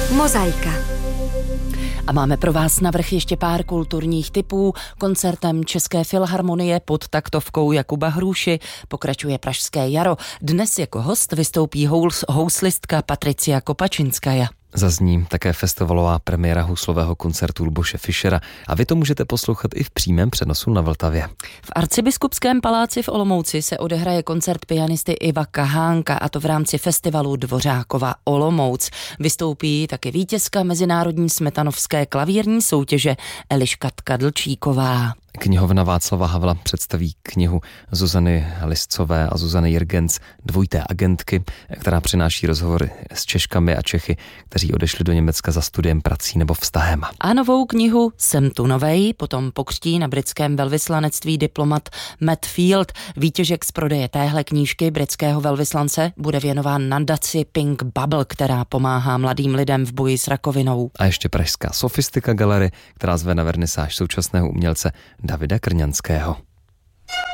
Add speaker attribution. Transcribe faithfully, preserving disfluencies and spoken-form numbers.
Speaker 1: Mozaika.
Speaker 2: A máme pro vás navrch ještě pár kulturních tipů. Koncertem České filharmonie pod taktovkou Jakuba Hruši pokračuje Pražské jaro. Dnes jako host vystoupí hous, houslistka Patricia Kopačinskaja.
Speaker 3: Zazní také festivalová premiéra houslového koncertu Luboše Fischera a vy to můžete poslouchat i v přímém přenosu na Vltavě.
Speaker 2: V Arcibiskupském paláci v Olomouci se odehraje koncert pianisty Iva Kahánka, a to v rámci festivalu Dvořákova Olomouc. Vystoupí také vítězka mezinárodní smetanovské klavírní soutěže Eliška Tkadlčíková.
Speaker 3: Knihovna Václava Havla představí knihu Zuzany Liscové a Zuzany Jirgens Dvojité agentky, která přináší rozhovory s Češkami a Čechy, kteří odešli do Německa za studiem, prací nebo vztahem.
Speaker 2: A novou knihu Jsem tu novej potom pokřtí na britském velvyslanectví diplomat Matt Field. Výtěžek z prodeje téhle knížky britského velvyslance bude věnován nadaci Pink Bubble, která pomáhá mladým lidem v boji s rakovinou.
Speaker 3: A ještě pražská Sofistika Gallery, která zve na vernisáž současného umělce Davida Krňanského.